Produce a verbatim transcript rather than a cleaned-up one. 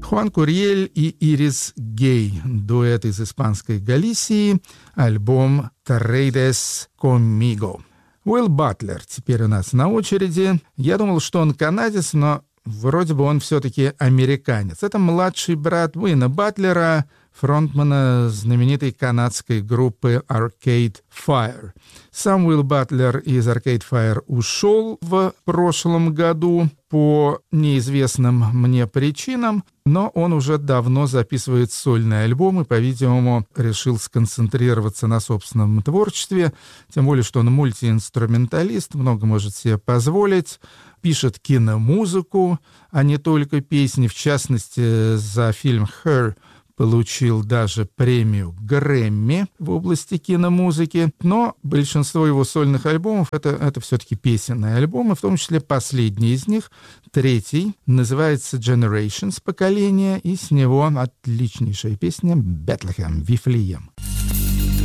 Хуан Курьель и Ирис Гей, дуэт из испанской Галисии, альбом «Trades Conmigo». Уилл Батлер теперь у нас на очереди. Я думал, что он канадец, но вроде бы он все-таки американец. Это младший брат Уинна Батлера, фронтмана знаменитой канадской группы Arcade Fire. Сам Уилл Батлер из Arcade Fire ушел в прошлом году по неизвестным мне причинам, но он уже давно записывает сольный альбом и, по-видимому, решил сконцентрироваться на собственном творчестве, тем более, что он мультиинструменталист, много может себе позволить, пишет киномузыку, а не только песни. В частности, за фильм «Her» получил даже премию Грэмми в области киномузыки, но большинство его сольных альбомов это, это все-таки песенные альбомы, в том числе последний из них, третий, называется «Generations», поколение, и с него отличнейшая песня «Бетлехем», «Вифлеем».